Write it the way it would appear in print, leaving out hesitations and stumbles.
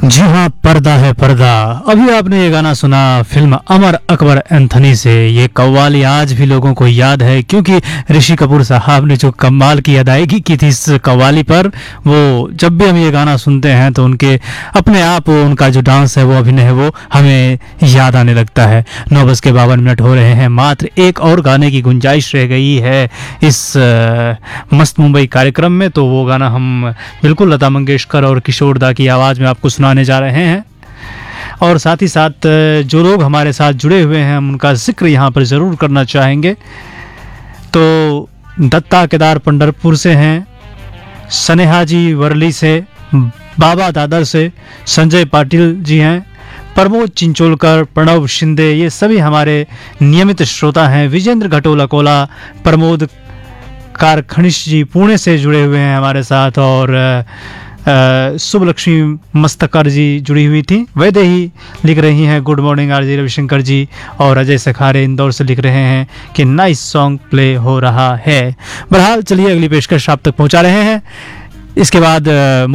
जी हाँ, पर्दा है पर्दा। अभी आपने ये गाना सुना फिल्म अमर अकबर एंथनी से। ये कव्वाली आज भी लोगों को याद है क्योंकि ऋषि कपूर साहब ने जो कमाल की अदायगी की थी इस कव्वाली पर, वो जब भी हम ये गाना सुनते हैं तो उनके अपने आप उनका जो डांस है, वो अभिनय है, वो हमें याद आने लगता है। 9:52 हो रहे हैं, मात्र एक और गाने की गुंजाइश रह गई है इस मस्त मुंबई कार्यक्रम में, तो वो गाना हम बिल्कुल लता मंगेशकर और किशोर दा की आवाज़ में आपको सुनाने जा रहे हैं। और साथ ही साथ जो लोग हमारे साथ जुड़े हुए हैं हम उनका जिक्र यहाँ पर ज़रूर करना चाहेंगे। तो दत्ता केदार पंढरपुर से हैं, स्नेहा जी वर्ली से, बाबा दादर से संजय पाटिल जी हैं, प्रमोद चिंचोलकर, प्रणव शिंदे, ये सभी हमारे नियमित श्रोता हैं। विजेंद्र घटोला कोला, प्रमोद कारखनिश जी पुणे से जुड़े हुए हैं हमारे साथ, और शुभ लक्ष्मी मस्तकर जी जुड़ी हुई थी। वैदेही लिख रही हैं गुड मॉर्निंग आरजे रविशंकर जी, और अजय सखारे इंदौर से लिख रहे हैं कि नाइस सॉन्ग प्ले हो रहा है। बहरहाल चलिए अगली पेशकश आप तक पहुंचा रहे हैं। इसके बाद